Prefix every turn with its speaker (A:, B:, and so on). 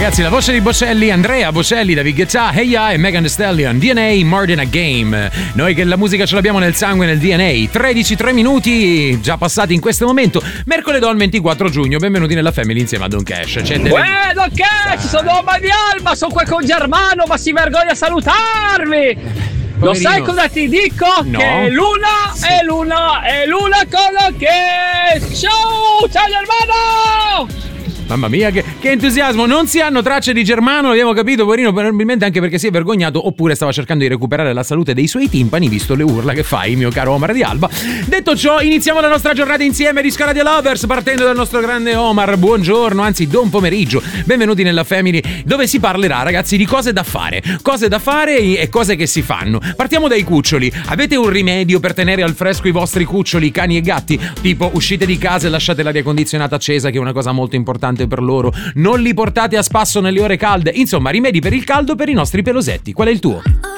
A: Ragazzi, la voce di Bocelli, Andrea Bocelli, David Guetta, Hey Ya e Megan Thee Stallion, DNA More Than a Game. Noi che la musica ce l'abbiamo nel sangue, nel DNA. 13:03 minuti già passati in questo momento. Mercoledì 24 giugno, benvenuti nella Family insieme a Don Cash.
B: Don Cash, sono Oma di Alba, sono qua con Germano, ma si vergogna a salutarmi. Lo sai cosa ti dico?
A: No.
B: Che l'una è l'una cosa che... Ciao Germano!
A: Mamma mia, che entusiasmo! Non si hanno tracce di Germano, l'abbiamo capito, poverino, probabilmente anche perché si è vergognato oppure stava cercando di recuperare la salute dei suoi timpani, visto le urla che fai, mio caro Omar di Alba. Detto ciò, iniziamo la nostra giornata insieme di Radio Lovers, partendo dal nostro grande Omar. Buongiorno, anzi, buon pomeriggio. Benvenuti nella Family, dove si parlerà, ragazzi, di cose da fare e cose che si fanno. Partiamo dai cuccioli. Avete un rimedio per tenere al fresco i vostri cuccioli, cani e gatti? Tipo, uscite di casa e lasciate l'aria condizionata accesa, che è una cosa molto importante per loro. Non li portate a spasso nelle ore calde. Insomma, rimedi per il caldo per i nostri pelosetti. Qual è il tuo?